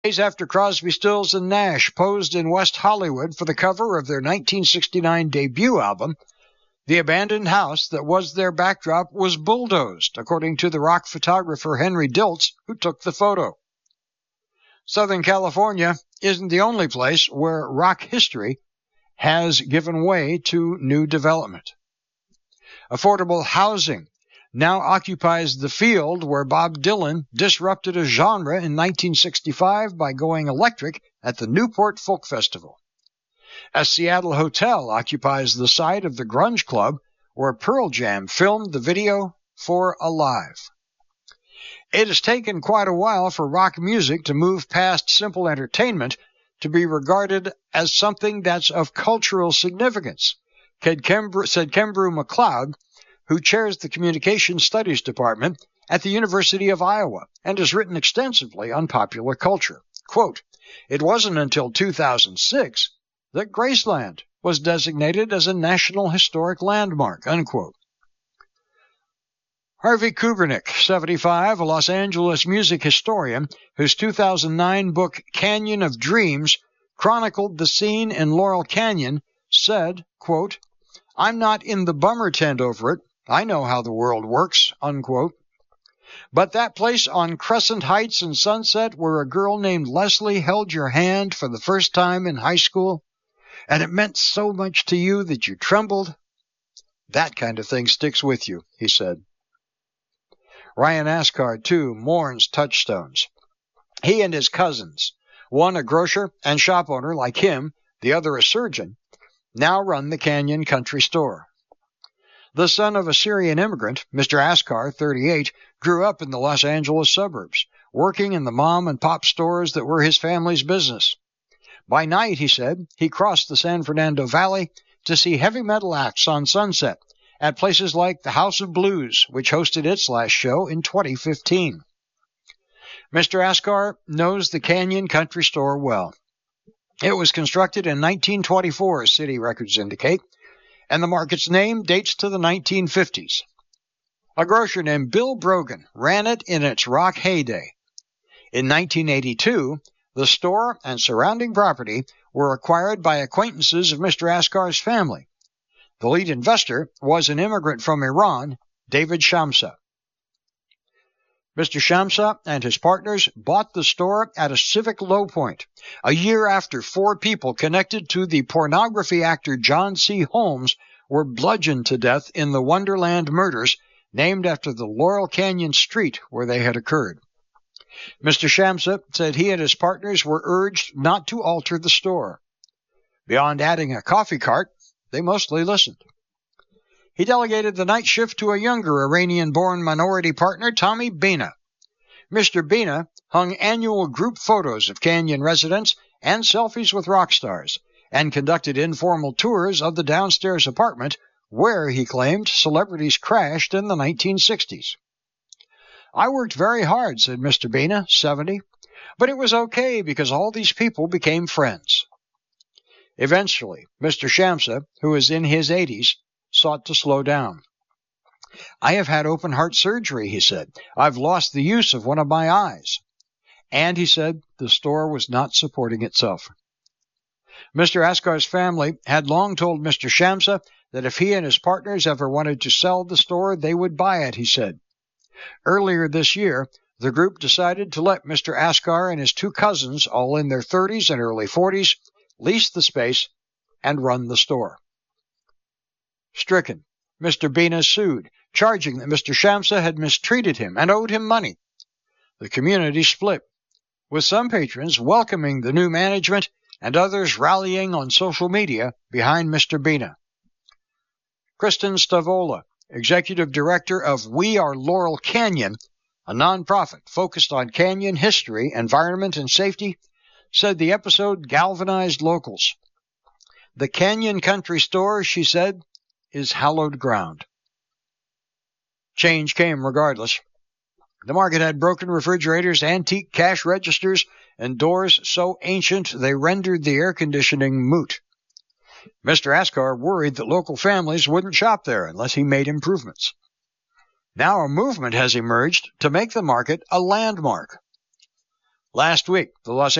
Days after Crosby, Stills, and Nash posed in West Hollywood for the cover of their 1969 debut album, the abandoned house that was their backdrop was bulldozed, according to the rock photographer Henry Diltz, who took the photo. Southern California isn't the only place where rock history has given way to new development. Affordable housing now occupies the field where Bob Dylan disrupted a genre in 1965 by going electric at the Newport Folk Festival. A Seattle hotel occupies the site of the Grunge Club where Pearl Jam filmed the video for Alive. It has taken quite a while for rock music to move past simple entertainment to be regarded as something that's of cultural significance, said Kembrew McLeod, who chairs the Communication Studies Department at the University of Iowa and has written extensively on popular culture. Quote, "It wasn't until 2006 that Graceland was designated as a National Historic Landmark," unquote. Harvey Kubernik, 75, a Los Angeles music historian whose 2009 book Canyon of Dreams chronicled the scene in Laurel Canyon, said, quote, "I'm not in the bummer tent over it. I know how the world works," unquote. But that place on Crescent Heights and Sunset where a girl named Leslie held your hand for the first time in high school, and it meant so much to you that you trembled, that kind of thing sticks with you, he said. Ryan Ascar, too, mourns touchstones. He and his cousins, one a grocer and shop owner like him, the other a surgeon, now run the Canyon Country Store. The son of a Syrian immigrant, Mr. Ascar, 38, grew up in the Los Angeles suburbs, working in the mom-and-pop stores that were his family's business. By night, he said, he crossed the San Fernando Valley to see heavy metal acts on Sunset at places like the House of Blues, which hosted its last show in 2015. Mr. Ascar knows the Canyon Country Store well. It was constructed in 1924, city records indicate, and the market's name dates to the 1950s. A grocer named Bill Brogan ran it in its rock heyday. In 1982, the store and surrounding property were acquired by acquaintances of Mr. Ascar's family. The lead investor was an immigrant from Iran, David Shamsa. Mr. Shamsa and his partners bought the store at a civic low point, a year after 4 people connected to the pornography actor John C. Holmes were bludgeoned to death in the Wonderland murders, named after the Laurel Canyon street where they had occurred. Mr. Shamsa said he and his partners were urged not to alter the store. Beyond adding a coffee cart, they mostly listened. He delegated the night shift to a younger Iranian-born minority partner, Tommy Bina. Mr. Bina hung annual group photos of Canyon residents and selfies with rock stars, and conducted informal tours of the downstairs apartment where, he claimed, celebrities crashed in the 1960s. "I worked very hard," said Mr. Bina, 70, "but it was okay because all these people became friends." Eventually, Mr. Shamsa, who is in his 80s, sought to slow down. "I have had open-heart surgery," he said. "I've lost the use of one of my eyes." And, he said, the store was not supporting itself. Mr. Ascar's family had long told Mr. Shamsa that if he and his partners ever wanted to sell the store, they would buy it, he said. Earlier this year, the group decided to let Mr. Ascar and his 2 cousins, all in their 30s and early 40s, lease the space and run the store. Stricken, Mr. Bina sued, charging that Mr. Shamsa had mistreated him and owed him money. The community split, with some patrons welcoming the new management and others rallying on social media behind Mr. Bina. Kristen Stavola, executive director of We Are Laurel Canyon, a nonprofit focused on canyon history, environment, and safety, said the episode galvanized locals. "The Canyon Country Store," she said, "is hallowed ground." Change came regardless. The market had broken refrigerators, antique cash registers, and doors so ancient they rendered the air conditioning moot. Mr. Ascar worried that local families wouldn't shop there unless he made improvements. Now a movement has emerged to make the market a landmark. Last week, the Los